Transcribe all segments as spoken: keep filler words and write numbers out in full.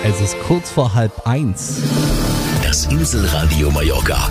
Es ist kurz vor halb eins. Das Inselradio Mallorca.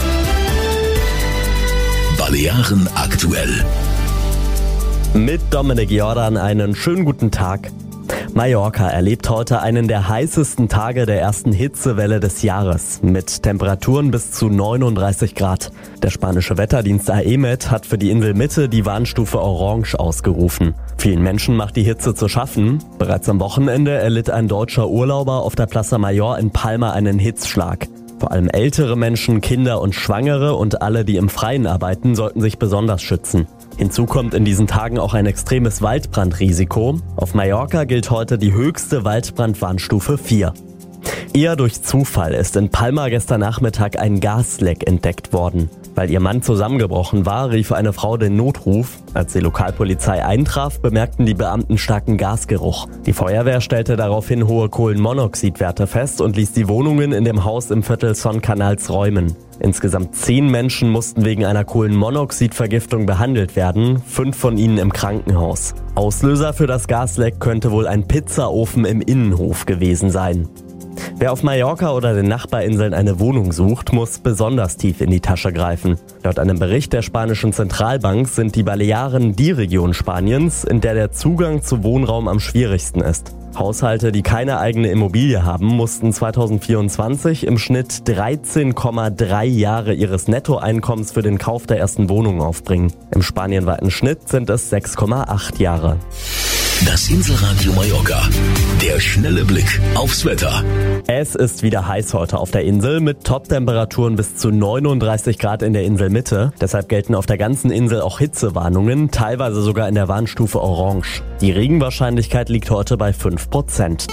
Balearen aktuell. Mit Dominik Jordan einen schönen guten Tag. Mallorca erlebt heute einen der heißesten Tage der ersten Hitzewelle des Jahres mit Temperaturen bis zu neununddreißig Grad. Der spanische Wetterdienst A E M E T hat für die Inselmitte die Warnstufe Orange ausgerufen. Vielen Menschen macht die Hitze zu schaffen. Bereits am Wochenende erlitt ein deutscher Urlauber auf der Plaza Mayor in Palma einen Hitzschlag. Vor allem ältere Menschen, Kinder und Schwangere und alle, die im Freien arbeiten, sollten sich besonders schützen. Hinzu kommt in diesen Tagen auch ein extremes Waldbrandrisiko. Auf Mallorca gilt heute die höchste Waldbrandwarnstufe vier. Eher durch Zufall ist in Palma gestern Nachmittag ein Gasleck entdeckt worden. Weil ihr Mann zusammengebrochen war, rief eine Frau den Notruf. Als die Lokalpolizei eintraf, bemerkten die Beamten starken Gasgeruch. Die Feuerwehr stellte daraufhin hohe Kohlenmonoxidwerte fest und ließ die Wohnungen in dem Haus im Viertel Son Canals räumen. Insgesamt zehn Menschen mussten wegen einer Kohlenmonoxidvergiftung behandelt werden, fünf von ihnen im Krankenhaus. Auslöser für das Gasleck könnte wohl ein Pizzaofen im Innenhof gewesen sein. Wer auf Mallorca oder den Nachbarinseln eine Wohnung sucht, muss besonders tief in die Tasche greifen. Laut einem Bericht der spanischen Zentralbank sind die Balearen die Region Spaniens, in der der Zugang zu Wohnraum am schwierigsten ist. Haushalte, die keine eigene Immobilie haben, mussten zweitausendvierundzwanzig im Schnitt dreizehn Komma drei Jahre ihres Nettoeinkommens für den Kauf der ersten Wohnung aufbringen. Im spanienweiten Schnitt sind es sechs Komma acht Jahre. Das Inselradio Mallorca. Der schnelle Blick aufs Wetter. Es ist wieder heiß heute auf der Insel mit Top-Temperaturen bis zu neununddreißig Grad in der Inselmitte. Deshalb gelten auf der ganzen Insel auch Hitzewarnungen, teilweise sogar in der Warnstufe Orange. Die Regenwahrscheinlichkeit liegt heute bei fünf Prozent.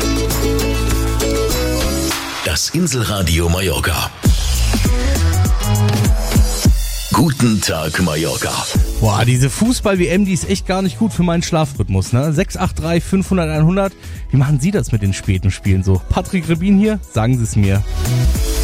Das Inselradio Mallorca. Guten Tag, Mallorca. Boah, diese Fußball-W M, die ist echt gar nicht gut für meinen Schlafrhythmus, ne? sechs acht drei fünfhundert einhundert. Wie machen Sie das mit den späten Spielen so? Patrick Rebin hier, sagen Sie es mir.